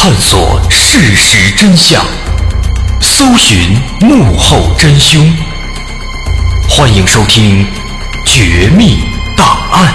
探索事实真相，搜寻幕后真凶。欢迎收听《绝密档案》。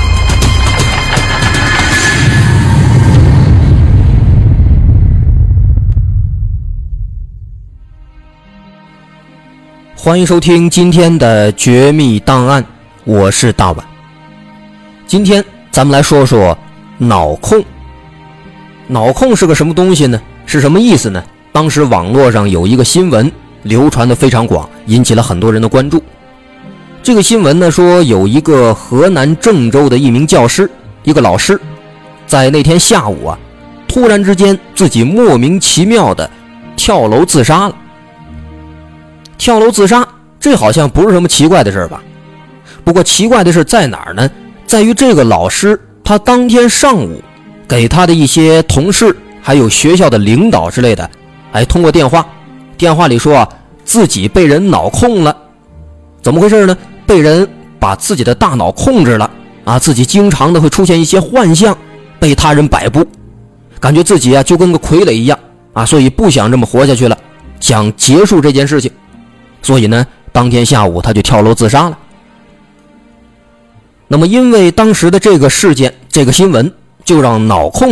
欢迎收听今天的《绝密档案》，我是大碗。今天咱们来说说脑控。脑控是个什么东西呢？是什么意思呢？当时网络上有一个新闻流传得非常广，引起了很多人的关注。这个新闻呢说，有一个河南郑州的一名教师，一个老师，在那天下午突然之间自己莫名其妙的跳楼自杀了。跳楼自杀，这好像不是什么奇怪的事吧？不过奇怪的是在哪儿呢？在于这个老师他当天上午给他的一些同事还有学校的领导之类的，通过电话里说自己被人脑控了。怎么回事呢？被人把自己的大脑控制了自己经常的会出现一些幻象，被他人摆布，感觉自己就跟个傀儡一样所以不想这么活下去了，想结束这件事情。所以呢，当天下午他就跳楼自杀了。那么因为当时的这个事件，这个新闻就让脑控